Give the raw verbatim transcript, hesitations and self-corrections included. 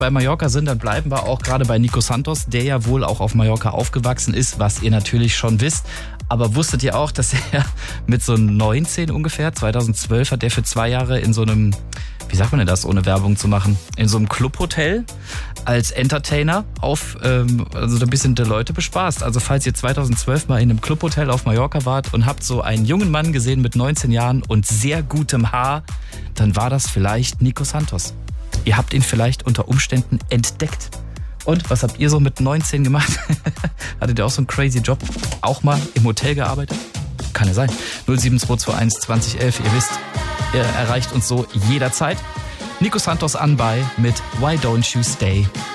bei Mallorca sind, dann bleiben wir auch gerade bei Nico Santos, der ja wohl auch auf Mallorca aufgewachsen ist, was ihr natürlich schon wisst. Aber wusstet ihr auch, dass er mit so neunzehn ungefähr, zweitausendzwölf hat er für zwei Jahre in so einem, wie sagt man denn das, ohne Werbung zu machen, in so einem Clubhotel als Entertainer auf, ähm, also ein bisschen die Leute bespaßt. Also falls ihr zweitausendzwölf mal in einem Clubhotel auf Mallorca wart und habt so einen jungen Mann gesehen mit neunzehn Jahren und sehr gutem Haar, dann war das vielleicht Nico Santos. Ihr habt ihn vielleicht unter Umständen entdeckt. Und was habt ihr so mit neunzehn gemacht? Hattet ihr auch so einen crazy Job? Auch mal im Hotel gearbeitet? Kann ja sein. null sieben zwei zwei eins zwanzig elf, ihr wisst, ihr erreicht uns so jederzeit. Nico Santos an bei mit Why Don't You Stay?